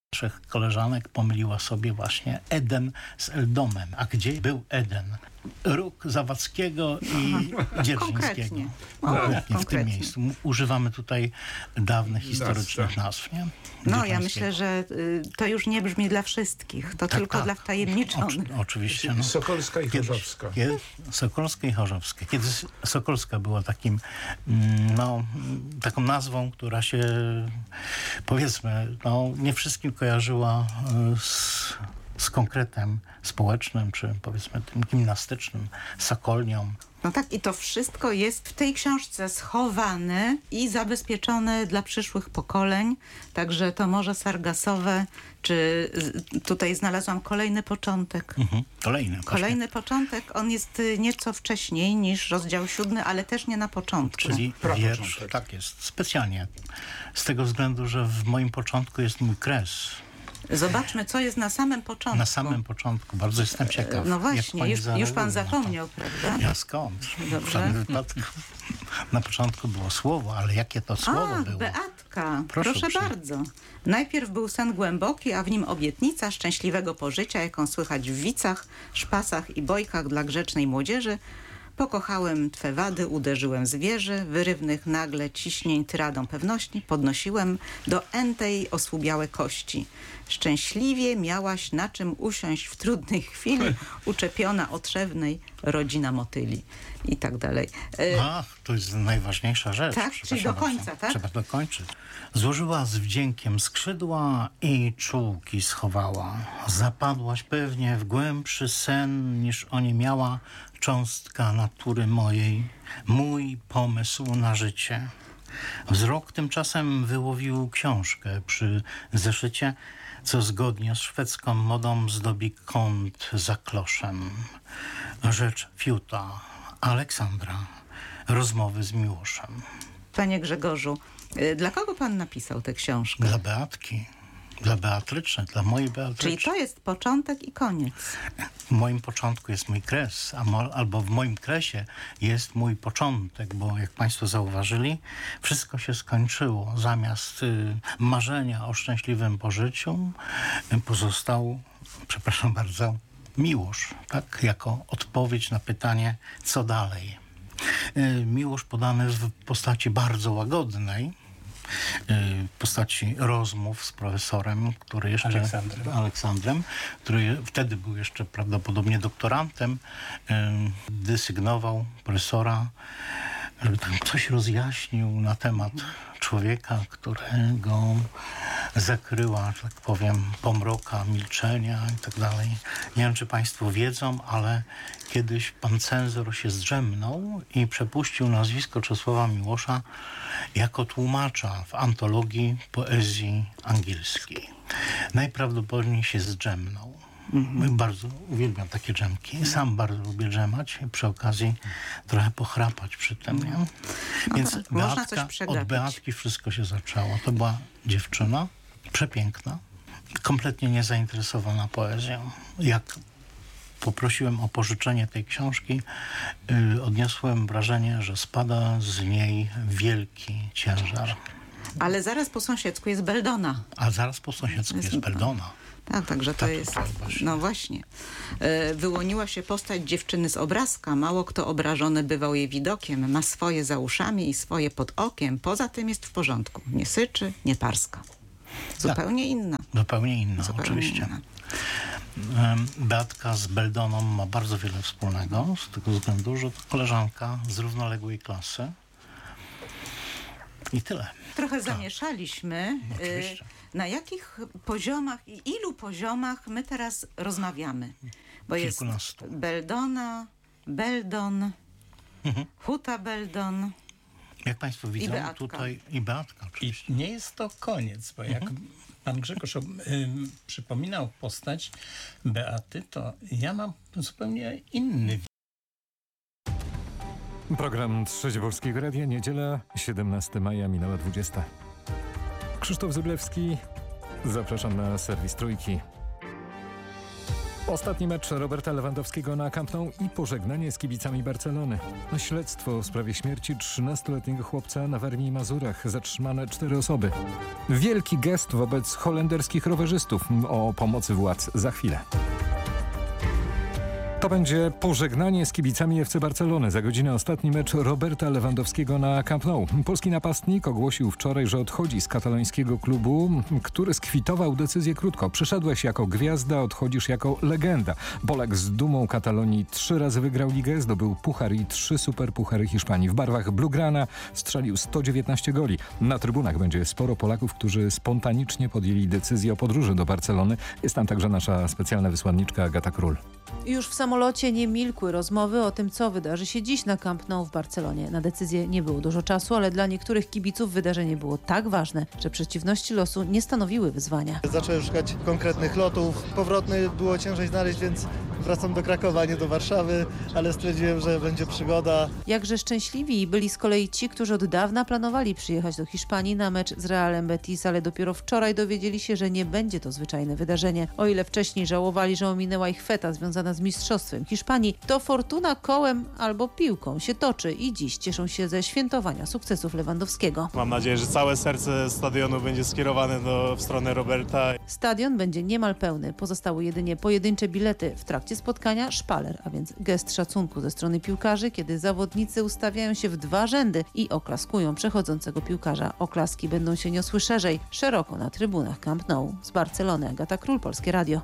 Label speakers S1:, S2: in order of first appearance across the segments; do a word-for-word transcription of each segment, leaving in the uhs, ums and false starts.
S1: Trzech koleżanek pomyliła sobie właśnie Eden z Eldomem. A gdzie był Eden? Róg Zawadzkiego i Dzierżyńskiego.
S2: Konkretnie. O,
S1: Konkretnie w tym
S2: konkretnie.
S1: miejscu. Używamy tutaj dawnych historycznych nazw, nie?
S2: No ja
S1: Dzierżyńskiego.
S2: myślę, że y, to już nie brzmi dla wszystkich. To
S1: Tak,
S2: tylko
S1: tak.
S2: dla wtajemniczonych.
S1: Oczy, oczywiście. No.
S3: Sokolska i
S1: Kiedyś-
S3: Chorzowska.
S1: Kiedy, Sokolska i Chorzowska. Kiedy S- Sokolska była takim, mm, no, taką nazwą, która się, powiedzmy, no, nie wszystkim kojarzyła y, z, z konkretem społecznym, czy powiedzmy tym gimnastycznym, sokolnią.
S2: No tak, i to wszystko jest w tej książce schowane i zabezpieczone dla przyszłych pokoleń. Także to Morze Sargasowe, czy z- tutaj znalazłam kolejny początek.
S1: Mhm. Kolejny. właśnie.
S2: Kolejny początek, on jest y, nieco wcześniej niż rozdział siódmy, ale też nie na początku.
S1: Czyli
S3: Prapoczątek.
S1: wiersz, tak jest, specjalnie. Z tego względu, że w moim początku jest mój kres.
S2: Zobaczmy, co jest na samym początku.
S1: Na samym początku. Bardzo jestem ciekaw.
S2: No
S1: jak
S2: właśnie,
S1: pani
S2: już, już pan
S1: zareaguje na to.
S2: zapomniał, prawda?
S1: Ja skąd? W
S2: Dobrze.
S1: żadnym wypadku. Na początku było słowo, ale jakie to słowo
S2: A,
S1: było?
S2: Beatka,
S1: Proszę
S2: proszę,
S1: uprzejmie.
S2: bardzo. Najpierw był sen głęboki, a w nim obietnica szczęśliwego pożycia, jaką słychać w wicach, szpasach i bojkach dla grzecznej młodzieży. Pokochałem twe wady, uderzyłem zwierzę, wyrywnych nagle ciśnień tyradą pewności, podnosiłem do entej osłubiałe kości. Szczęśliwie miałaś na czym usiąść w trudnej chwili, uczepiona otrzewnej rodzina motyli i tak dalej. E,
S1: Ach, to jest najważniejsza rzecz.
S2: Tak?
S1: Przepraszam
S2: Czyli do
S1: bardzo.
S2: końca, tak?
S1: Trzeba dokończyć. Złożyła z wdziękiem skrzydła i czułki schowała. Zapadłaś pewnie w głębszy sen, niż oni miała cząstka natury mojej, mój pomysł na życie. Wzrok tymczasem wyłowił książkę przy zeszycie, co zgodnie z szwedzką modą zdobi kąt za kloszem. Rzecz fiuta Aleksandra. Rozmowy z Miłoszem.
S2: Panie Grzegorzu, y, dla kogo pan napisał tę książkę?
S1: Dla Beatki. Dla Beatryczy. Dla mojej Beatryczy.
S2: Czyli to jest początek i koniec.
S1: W moim początku jest mój kres, a mo, albo w moim kresie jest mój początek, bo jak państwo zauważyli, wszystko się skończyło. Zamiast y, marzenia o szczęśliwym pożyciu y, pozostał, przepraszam bardzo, Miłosz, tak? Jako odpowiedź na pytanie, co dalej. Y, Miłosz podany w postaci bardzo łagodnej, w postaci rozmów z profesorem, który jeszcze...
S4: Aleksandrem.
S1: Aleksandrem, który wtedy był jeszcze prawdopodobnie doktorantem, ym, dysygnował profesora, żeby tam coś rozjaśnił na temat człowieka, którego zakryła, że tak powiem, pomroka, milczenia i tak dalej. Nie wiem, czy państwo wiedzą, ale kiedyś pan cenzor się zdrzemnął i przepuścił nazwisko Czesława Miłosza jako tłumacza w antologii poezji angielskiej. Najprawdopodobniej się zdrzemnął. Mm-hmm. Bardzo uwielbiam takie drzemki. Sam bardzo lubię drzemać i przy okazji trochę pochrapać przy tym. Nie?
S2: No
S1: Więc
S2: tak, można
S1: Beatka,
S2: coś przegapić.
S1: od Beatki wszystko się zaczęło. To była dziewczyna przepiękna, kompletnie niezainteresowana poezją. Jak poprosiłem o pożyczenie tej książki, yy, odniosłem wrażenie, że spada z niej wielki ciężar.
S2: Ale zaraz po sąsiedzku jest Beldona.
S1: A zaraz po sąsiedzku jest Beldona.
S2: Tak, także to
S1: Tak,
S2: jest...
S1: tak, właśnie.
S2: No właśnie. E, wyłoniła się postać dziewczyny z obrazka. Mało kto obrażony bywał jej widokiem. Ma swoje za uszami i swoje pod okiem. Poza tym jest w porządku. Nie syczy, nie parska. Zupełnie inna.
S1: Zupełnie inna,
S2: Zupełnie
S1: oczywiście.
S2: inna.
S1: Em, Beatka z Beldoną ma bardzo wiele wspólnego, z tego względu, że to koleżanka z równoległej klasy. I tyle.
S2: Trochę zamieszaliśmy.
S1: No, Oczywiście.
S2: Y, Na jakich poziomach i ilu poziomach my teraz rozmawiamy? Bo jest
S1: Kilkunastu.
S2: Beldona, Beldon,
S1: Mhm.
S2: Huta Beldon.
S1: Jak państwo widzą,
S2: Beatka.
S1: tutaj i Beatka
S4: I
S1: oczywiście.
S4: nie jest to koniec, bo jak pan Grzegorz ym, przypominał postać Beaty, to ja mam zupełnie inny.
S5: Program Trzecie Polskiego Radia, niedziela, siedemnastego maja, minęła dwudziesta. Krzysztof Zyblewski, zapraszam na serwis Trójki. Ostatni mecz Roberta Lewandowskiego na Camp Nou i pożegnanie z kibicami Barcelony. Śledztwo w sprawie śmierci trzynastoletniego chłopca na Warmii i Mazurach. Zatrzymane cztery osoby. Wielki gest wobec holenderskich rowerzystów. O pomocy władz za chwilę. To będzie pożegnanie z kibicami F C Barcelony. Za godzinę ostatni mecz Roberta Lewandowskiego na Camp Nou. Polski napastnik ogłosił wczoraj, że odchodzi z katalońskiego klubu, który skwitował decyzję krótko. Przyszedłeś jako gwiazda, odchodzisz jako legenda. Polak z dumą Katalonii trzy razy wygrał ligę, zdobył puchar i trzy superpuchary Hiszpanii. W barwach Blaugrana strzelił sto dziewiętnaście goli. Na trybunach będzie sporo Polaków, którzy spontanicznie podjęli decyzję o podróży do Barcelony. Jest tam także nasza specjalna wysłanniczka Agata Król.
S3: Już w samolocie nie milkły rozmowy o tym, co wydarzy się dziś na Camp Nou w Barcelonie. Na decyzję nie było dużo czasu, ale dla niektórych kibiców wydarzenie było tak ważne, że przeciwności losu nie stanowiły wyzwania.
S6: Zacząłem szukać konkretnych lotów. Powrotny było ciężej znaleźć, więc wracam do Krakowa, nie do Warszawy, ale stwierdziłem, że będzie przygoda.
S3: Jakże szczęśliwi byli z kolei ci, którzy od dawna planowali przyjechać do Hiszpanii na mecz z Realem Betis, ale dopiero wczoraj dowiedzieli się, że nie będzie to zwyczajne wydarzenie. O ile wcześniej żałowali, że ominęła ich feta związana z mistrzostwem Hiszpanii, to fortuna kołem albo piłką się toczy i dziś cieszą się ze świętowania sukcesów Lewandowskiego.
S7: Mam nadzieję, że całe serce stadionu będzie skierowane do, w stronę Roberta.
S3: Stadion będzie niemal pełny, pozostały jedynie pojedyncze bilety. W trakcie spotkania szpaler, a więc gest szacunku ze strony piłkarzy, kiedy zawodnicy ustawiają się w dwa rzędy i oklaskują przechodzącego piłkarza. Oklaski będą się niosły szerzej, szeroko na trybunach Camp Nou. Z Barcelony Agata Król, Polskie Radio.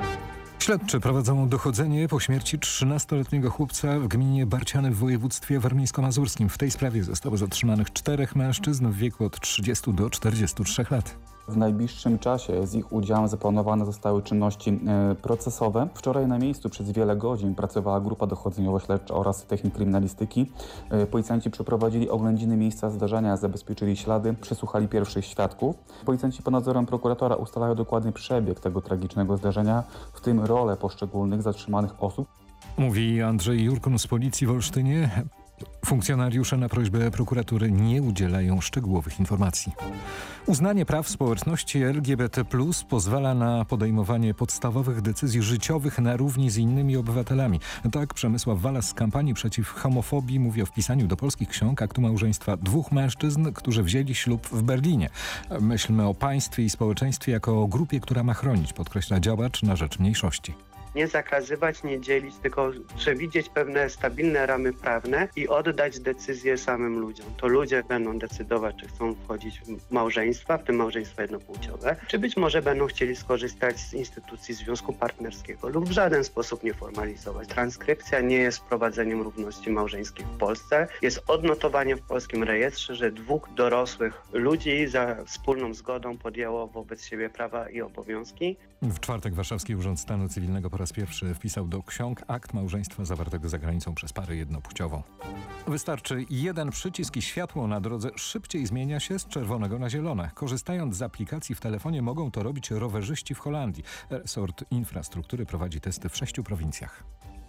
S5: Śledczy prowadzą dochodzenie po śmierci trzynastoletniego chłopca w gminie Barciany w województwie warmińsko-mazurskim. W tej sprawie zostało zatrzymanych czterech mężczyzn w wieku od trzydziestu do czterdziestu trzech lat.
S8: W najbliższym czasie z ich udziałem zaplanowane zostały czynności e, procesowe. Wczoraj na miejscu przez wiele godzin pracowała grupa dochodzeniowo-śledcza oraz technik kryminalistyki. E, policjanci przeprowadzili oględziny miejsca zdarzenia, zabezpieczyli ślady, przesłuchali pierwszych świadków. Policjanci pod nadzorem prokuratora ustalają dokładny przebieg tego tragicznego zdarzenia, w tym rolę poszczególnych zatrzymanych osób.
S5: Mówi Andrzej Jurkun z policji w Olsztynie. Funkcjonariusze na prośbę prokuratury nie udzielają szczegółowych informacji. Uznanie praw społeczności L G B T plus pozwala na podejmowanie podstawowych decyzji życiowych na równi z innymi obywatelami. Tak Przemysław Walas z kampanii przeciw homofobii mówi o wpisaniu do polskich ksiąg aktu małżeństwa dwóch mężczyzn, którzy wzięli ślub w Berlinie. Myślmy o państwie i społeczeństwie jako o grupie, która ma chronić, podkreśla działacz na rzecz mniejszości.
S9: Nie zakazywać, nie dzielić, tylko przewidzieć pewne stabilne ramy prawne i oddać decyzję samym ludziom. To ludzie będą decydować, czy chcą wchodzić w małżeństwa, w tym małżeństwa jednopłciowe, czy być może będą chcieli skorzystać z instytucji związku partnerskiego lub w żaden sposób nie formalizować. Transkrypcja nie jest wprowadzeniem równości małżeńskiej w Polsce. Jest odnotowanie w polskim rejestrze, że dwóch dorosłych ludzi za wspólną zgodą podjęło wobec siebie prawa i obowiązki.
S5: W czwartek Warszawski Urząd Stanu Cywilnego po raz pierwszy wpisał do ksiąg akt małżeństwa zawartego za granicą przez parę jednopłciową. Wystarczy jeden przycisk i światło na drodze szybciej zmienia się z czerwonego na zielone. Korzystając z aplikacji w telefonie mogą to robić rowerzyści w Holandii. Resort Infrastruktury prowadzi testy w sześciu prowincjach.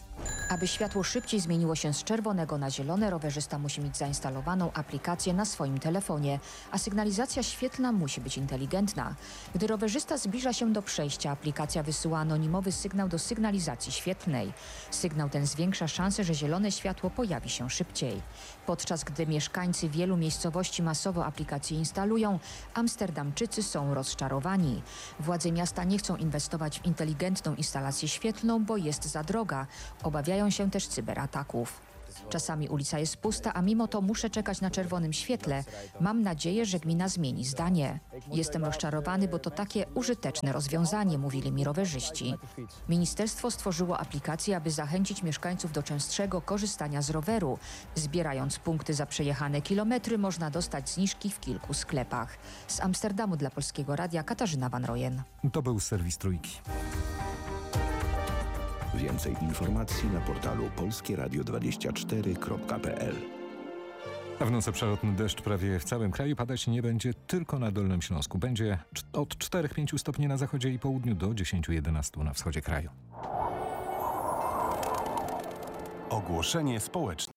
S10: Aby światło szybciej zmieniło się z czerwonego na zielone, rowerzysta musi mieć zainstalowaną aplikację na swoim telefonie, a sygnalizacja świetlna musi być inteligentna. Gdy rowerzysta zbliża się do przejścia, aplikacja wysyła anonimowy sygnał do sygnalizacji świetlnej. Sygnał ten zwiększa szansę, że zielone światło pojawi się szybciej. Podczas gdy mieszkańcy wielu miejscowości masowo aplikację instalują, Amsterdamczycy są rozczarowani. Władze miasta nie chcą inwestować w inteligentną instalację świetlną, bo jest za droga. Obawiają się też cyberataków. Czasami ulica jest pusta, a mimo to muszę czekać na czerwonym świetle. Mam nadzieję, że gmina zmieni zdanie. Jestem rozczarowany, bo to takie użyteczne rozwiązanie, mówili mi rowerzyści. Ministerstwo stworzyło aplikację, aby zachęcić mieszkańców do częstszego korzystania z roweru. Zbierając punkty za przejechane kilometry, można dostać zniżki w kilku sklepach. Z Amsterdamu dla Polskiego Radia Katarzyna Van Rojen.
S5: To był serwis Trójki.
S11: Więcej informacji na portalu polskie radio dwadzieścia cztery kropka p l.
S5: A w nocy przelotny deszcz prawie w całym kraju. Padać nie będzie tylko na Dolnym Śląsku. Będzie od czterech do pięciu stopni na zachodzie i południu do dziesięciu do jedenastu na wschodzie kraju.
S11: Ogłoszenie społeczne.